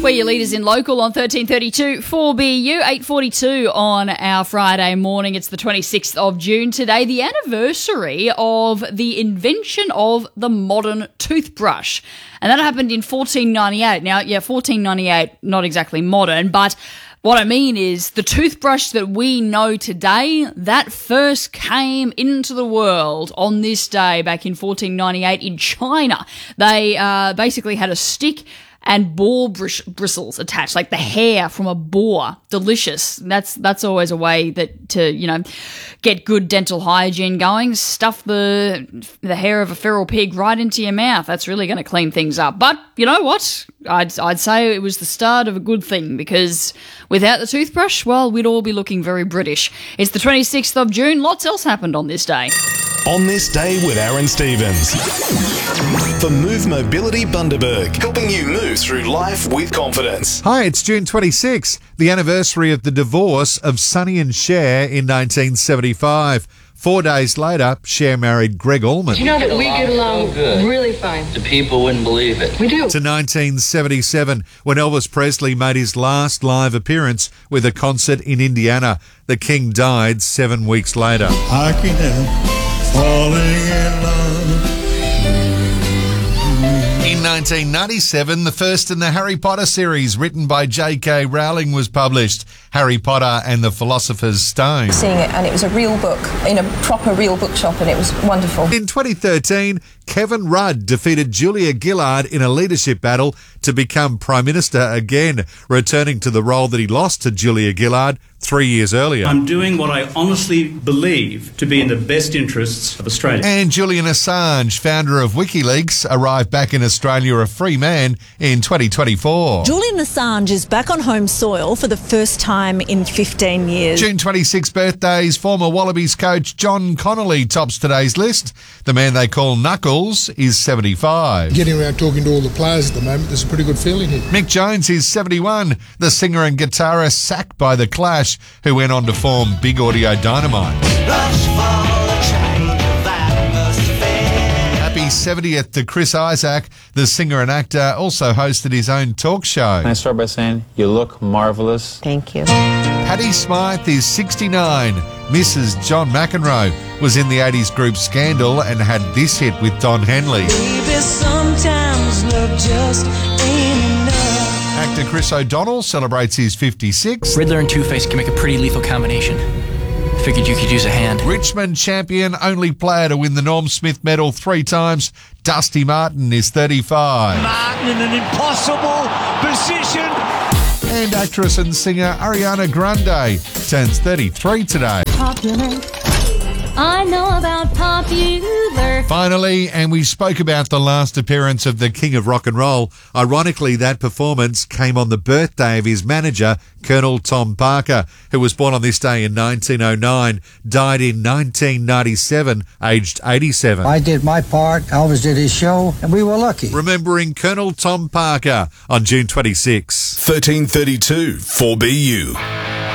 We're your leaders in local on 1332 4BU, 8:42 on our Friday morning. It's the 26th of June today, the anniversary of the invention of the modern toothbrush. And that happened in 1498. Now, 1498, not exactly modern, but what I mean is the toothbrush that we know today, that first came into the world on this day back in 1498 in China. They basically had a stick and boar bristles attached, like the hair from a boar. Delicious. That's always a way that to, get good dental hygiene going. Stuff the hair of a feral pig right into your mouth. That's really going to clean things up. But you know what? I'd say it was the start of a good thing, because without the toothbrush, well, we'd all be looking very British. It's the 26th of June. Lots else happened on this day. On this day with Aaron Stevens. For Move Mobility Bundaberg, helping you move through life with confidence. Hi, it's June 26, the anniversary of the divorce of Sonny and Cher in 1975. 4 days later, Cher married Greg Allman. You know that we get along really fine. The people wouldn't believe it. We do. To 1977, when Elvis Presley made his last live appearance with a concert in Indiana. The King died 7 weeks later. I can't help falling in love. In 1997, the first in the Harry Potter series, written by J.K. Rowling, was published. Harry Potter and the Philosopher's Stone. Seeing it, and it was a real book in a proper real bookshop, and it was wonderful. In 2013, Kevin Rudd defeated Julia Gillard in a leadership battle to become Prime Minister again, returning to the role that he lost to Julia Gillard 3 years earlier. I'm doing what I honestly believe to be in the best interests of Australia. And Julian Assange, founder of WikiLeaks, arrived back in Australia a free man in 2024. Julian Assange is back on home soil for the first time in 15 years. June 26 birthdays, former Wallabies coach John Connolly tops today's list. The man they call Knuckles is 75. Getting around talking to all the players at the moment, there's a pretty good feeling here. Mick Jones is 71. The singer and guitarist sacked by The Clash, who went on to form Big Audio Dynamite. Happy 70th to Chris Isaac. The singer and actor also hosted his own talk show. Can I start by saying you look marvellous? Thank you. Patty Smythe is 69. Mrs. John McEnroe was in the 80s group Scandal and had this hit with Don Henley. Baby, sometimes love just ain't enough. Actor Chris O'Donnell celebrates his 56th. Riddler and Two-Face can make a pretty lethal combination. Figured you could use a hand. Richmond champion, only player to win the Norm Smith medal 3 times, Dusty Martin is 35. Martin in an impossible position. And actress and singer Ariana Grande turns 33 today. Popular. I know about popular. Finally, and we spoke about the last appearance of the King of Rock and Roll. Ironically, that performance came on the birthday of his manager, Colonel Tom Parker, who was born on this day in 1909, died in 1997, aged 87. I did my part, Elvis did his show, and we were lucky. Remembering Colonel Tom Parker on June 26. 1332 4BU.